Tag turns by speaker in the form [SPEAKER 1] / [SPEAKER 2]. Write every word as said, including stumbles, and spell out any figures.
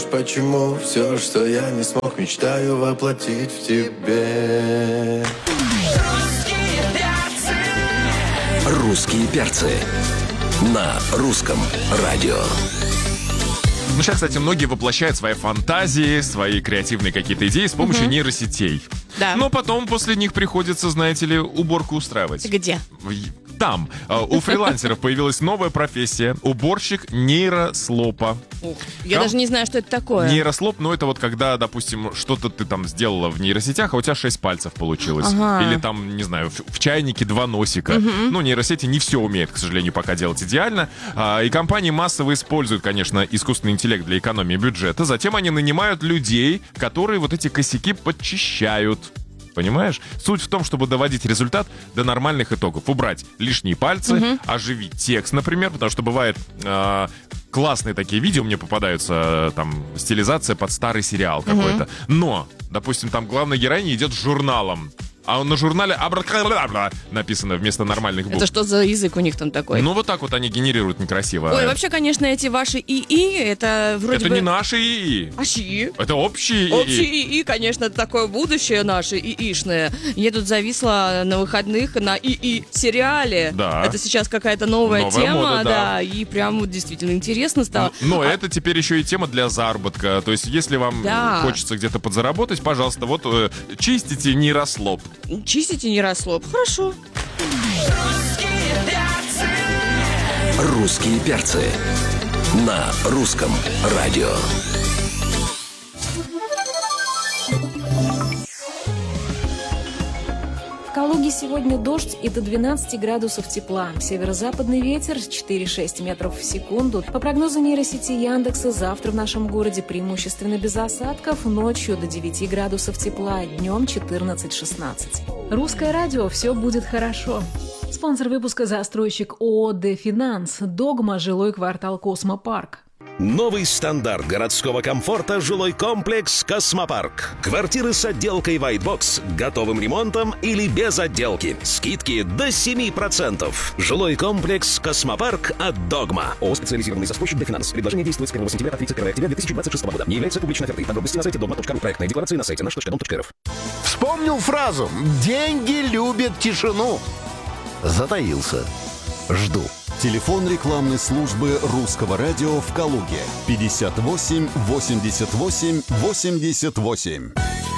[SPEAKER 1] Почему все, что я не смог, мечтаю воплотить в тебе.
[SPEAKER 2] Русские перцы на русском радио.
[SPEAKER 3] Ну, сейчас, кстати, многие воплощают свои фантазии, свои креативные какие-то идеи с помощью угу. нейросетей.
[SPEAKER 4] Да.
[SPEAKER 3] Но потом после них приходится, знаете ли, уборку устраивать.
[SPEAKER 4] Где?
[SPEAKER 3] Там. У фрилансеров появилась новая профессия — уборщик нейрослопа.
[SPEAKER 4] Ух, я там даже не знаю, что это такое.
[SPEAKER 3] Нейрослоп, ну это вот когда, допустим, что-то ты там сделала в нейросетях, а у тебя шесть пальцев получилось.
[SPEAKER 4] Ага.
[SPEAKER 3] Или там, не знаю, в, в чайнике два носика.
[SPEAKER 4] Угу.
[SPEAKER 3] Ну, нейросети не все умеют, к сожалению, пока делать идеально. А, и компании массово используют, конечно, искусственный интеллект для экономии бюджета. Затем они нанимают людей, которые вот эти косяки подчищают. Понимаешь? Суть в том, чтобы доводить результат до нормальных итогов. Убрать лишние пальцы, угу. оживить текст, например, потому что бывает... Э- классные такие видео мне попадаются, там, стилизация под старый сериал какой-то. Uh-huh. Но, допустим, там главная героиня идет с журналом, а на журнале абракадабра написано вместо нормальных букв.
[SPEAKER 4] Это что за язык у них там такой?
[SPEAKER 3] Ну, вот так вот они генерируют некрасиво.
[SPEAKER 4] Ой, вообще, конечно, эти ваши ИИ, это вроде
[SPEAKER 3] это
[SPEAKER 4] бы...
[SPEAKER 3] не наши ИИ.
[SPEAKER 4] А чьи?
[SPEAKER 3] Это общие ИИ.
[SPEAKER 4] Общие ИИ, конечно, это такое будущее наше ИИшное. Я тут зависла на выходных на ИИ-сериале.
[SPEAKER 3] Да.
[SPEAKER 4] Это сейчас какая-то новая,
[SPEAKER 3] новая
[SPEAKER 4] тема,
[SPEAKER 3] мода, да.
[SPEAKER 4] да, и прям действительно интересно стало.
[SPEAKER 3] Но
[SPEAKER 4] а...
[SPEAKER 3] это теперь еще и тема для заработка. То есть, если вам
[SPEAKER 4] да.
[SPEAKER 3] хочется где-то подзаработать, пожалуйста, вот э, чистите нейрослоп.
[SPEAKER 4] Чистите нейрослоп. Хорошо.
[SPEAKER 2] Русские перцы на русском радио.
[SPEAKER 5] В Калуге сегодня дождь и до двенадцати градусов тепла. Северо-западный ветер четыре-шесть метров в секунду. По прогнозу нейросети Яндекса, завтра в нашем городе преимущественно без осадков, ночью до девяти градусов тепла, днем четырнадцать-шестнадцать. Русское радио, все будет хорошо. Спонсор выпуска — застройщик ООО «Дефинанс». Догма, жилой квартал «Космопарк».
[SPEAKER 6] Новый стандарт городского комфорта — жилой комплекс «Космопарк». Квартиры с отделкой White Box, готовым ремонтом или без отделки. Скидки до семь процентов. Жилой комплекс «Космопарк» от «Догма». ООО «Специализированный застройщик Дефинанс». Предложение действует с первого сентября по тридцать первого октября две тысячи двадцать шестого года. Не является публичной офертой. Подробности на сайте догма точка ру. Проектная декларация на сайте наш точка дом точка эр эф.
[SPEAKER 7] Вспомнил фразу «Деньги любят тишину». Затаился. Жду.
[SPEAKER 8] Телефон рекламной службы русского радио в Калуге. пятьдесят восемь восемьдесят восемь восемьдесят восемь.